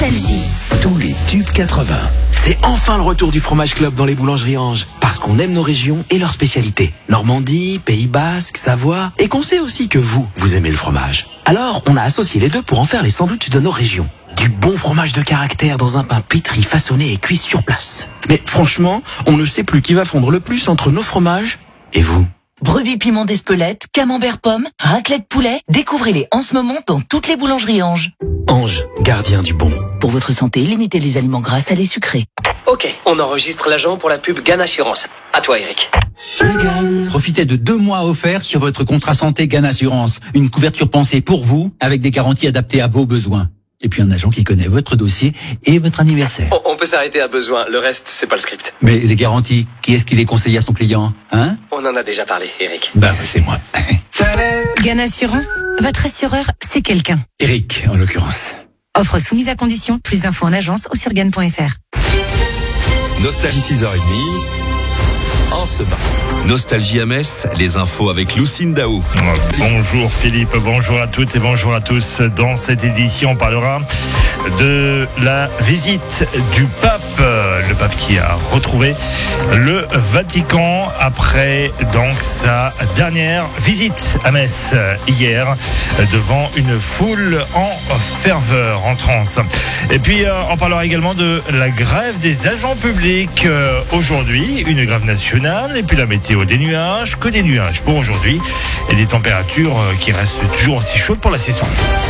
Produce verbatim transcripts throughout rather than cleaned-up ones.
Nostalgie. Tous les tubes quatre-vingts. C'est enfin le retour du Fromage Club dans les boulangeries Ange. Parce qu'on aime nos régions et leurs spécialités. Normandie, Pays Basque, Savoie. Et qu'on sait aussi que vous, vous aimez le fromage. Alors, on a associé les deux pour en faire les sandwichs de nos régions. Du bon fromage de caractère dans un pain pétri, façonné et cuit sur place. Mais franchement, on ne sait plus qui va fondre le plus entre nos fromages et vous. Brebis piment d'Espelette, camembert pomme, raclette poulet. Découvrez-les en ce moment dans toutes les boulangeries Ange. Ange, gardien du bon. Pour votre santé, limitez les aliments gras, salés, sucrés. Ok, on enregistre l'agent pour la pub Gan Assurance. À toi, Eric. Profitez de deux mois offerts sur votre contrat santé Gan Assurance. Une couverture pensée pour vous, avec des garanties adaptées à vos besoins. Et puis un agent qui connaît votre dossier et votre anniversaire. On, on peut s'arrêter à besoin, le reste, c'est pas le script. Mais les garanties, qui est-ce qui les conseille à son client, hein? On en a déjà parlé, Eric. Bah, c'est moi. Gan Assurance, votre assureur, c'est quelqu'un. Eric, en l'occurrence. Offre soumise à condition. Plus d'infos en agence ou sur gan point f r. Nostalgie six heures trente. En ce bar. Nostalgie à Metz, les infos avec Lucine Daou. Bonjour Philippe, bonjour à toutes et bonjour à tous. Dans cette édition, on parlera de la visite du pape, le pape qui a retrouvé le Vatican après donc sa dernière visite à Metz hier devant une foule en ferveur, en transe. Et puis on parlera également de la grève des agents publics aujourd'hui, une grève nationale, et puis la météo, des nuages, que des nuages pour aujourd'hui et des températures qui restent toujours aussi chaudes pour la saison.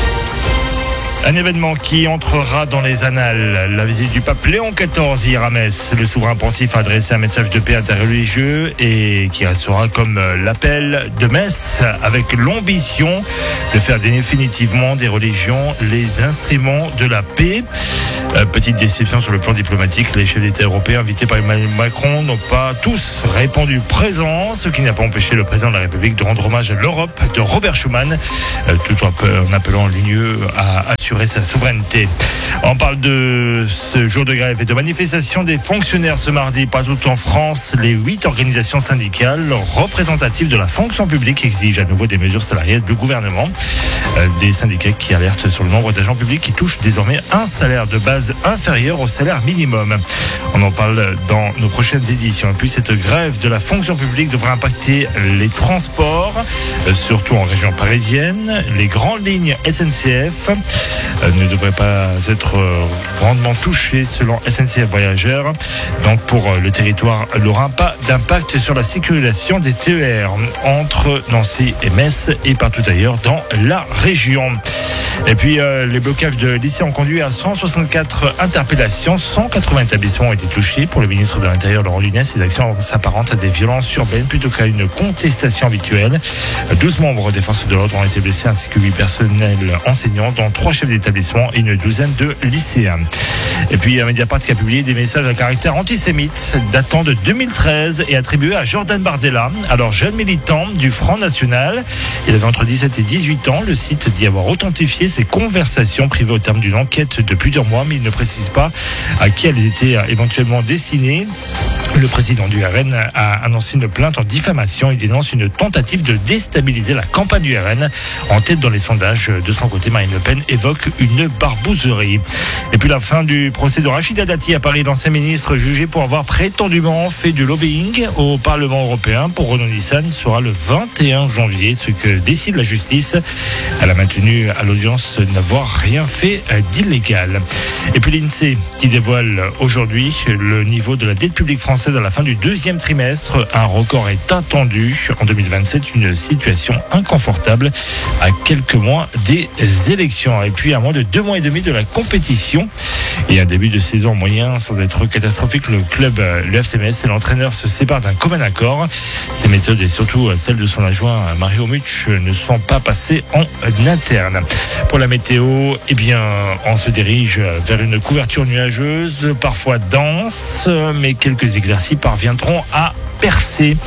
Un événement qui entrera dans les annales, la visite du pape Léon quatorze hier à Metz. Le souverain pontife a adressé un message de paix interreligieux et qui restera comme l'appel de Metz avec l'ambition de faire définitivement des religions les instruments de la paix. Euh, petite déception sur le plan diplomatique, les chefs d'État européens invités par Emmanuel Macron n'ont pas tous répondu présent, ce qui n'a pas empêché le président de la République de rendre hommage à l'Europe de Robert Schuman, euh, tout en appelant l'Union à assurer sa souveraineté. On parle de ce jour de grève et de manifestation des fonctionnaires ce mardi partout en France. Les huit organisations syndicales représentatives de la fonction publique exigent à nouveau des mesures salariales du gouvernement. Euh, des syndicats qui alertent sur le nombre d'agents publics qui touchent désormais un salaire de base inférieur au salaire minimum. On en parle dans nos prochaines éditions. Et puis cette grève de la fonction publique devrait impacter les transports, euh, surtout en région parisienne. Les grandes lignes S N C F euh, ne devraient pas être euh, grandement touchées selon S N C F Voyageurs. Donc pour euh, le territoire lorrain, pas d'impact sur la circulation des T E R entre Nancy et Metz et partout ailleurs dans la région. Et puis euh, les blocages de lycées ont conduit à cent soixante-quatre interpellations. cent quatre-vingts établissements ont été touchés. Pour le ministre de l'Intérieur, Laurent Nunez, ces actions s'apparentent à des violences urbaines plutôt qu'à une contestation habituelle. douze membres des forces de l'ordre ont été blessés ainsi que huit personnels enseignants, dont trois chefs d'établissement et une douzaine de lycéens. Et puis Mediapart qui a publié des messages à caractère antisémite datant de deux mille treize et attribués à Jordan Bardella, alors jeune militant du Front National. Il avait entre dix-sept et dix-huit ans. Le site dit avoir authentifié ces conversations privées au terme d'une enquête de plusieurs mois, mais il ne précise pas à qui elles étaient éventuellement destinées. Le président du R N a annoncé une plainte en diffamation. Il dénonce une tentative de déstabiliser la campagne du R N. En tête dans les sondages, de son côté, Marine Le Pen évoque une barbouzerie. Et puis la fin du procès de Rachida Dati à Paris, l'ancien ministre jugé pour avoir prétendument fait du lobbying au Parlement européen pour Renault-Nissan sera le vingt et un janvier, ce que décide la justice. Elle a maintenu à l'audience n'avoir rien fait d'illégal. Et puis l'INSEE qui dévoile aujourd'hui le niveau de la dette publique française à la fin du deuxième trimestre. Un record est attendu en deux mille vingt-sept, une situation inconfortable à quelques mois des élections. Et puis à moins de deux mois et demi de la compétition et un début de saison moyen sans être catastrophique, le club, le F C Metz et l'entraîneur se séparent d'un commun accord. Ses méthodes et surtout celles de son adjoint Mario Much ne sont pas passées en interne. Pour la météo, eh bien, on se dirige vers une couverture nuageuse, parfois dense, mais quelques éclaircies parviendront à percer.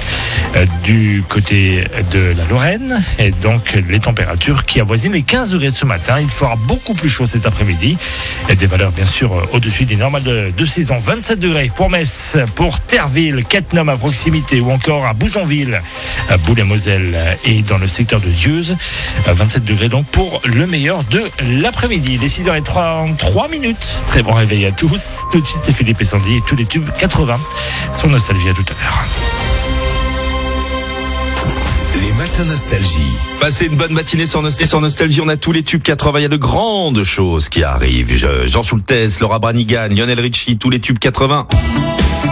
euh, du côté de la Lorraine. Et donc les températures qui avoisinent les quinze degrés ce matin. Il fera beaucoup plus chaud cet après-midi. Et des valeurs bien sûr au-dessus des normales de, de saison. vingt-sept degrés pour Metz, pour Terville, Cattenom à proximité ou encore à Bouzonville, à Boulay-Moselle et dans le secteur de Dieuze. vingt-sept degrés donc pour le meilleur de l'après-midi. Les six heures trente-trois minutes. Très bon réveil à tous. Tout de suite c'est Philippe et Sandy et tous les tubes quatre-vingts sur Nostalgie. À tout à l'heure. Les matins Nostalgie. Passez une bonne matinée sur Nostalgie. Sur Nostalgie, on a tous les tubes quatre-vingts. Il y a de grandes choses qui arrivent. Je, Jean Schultes, Laura Branigan, Lionel Richie, tous les tubes quatre-vingts.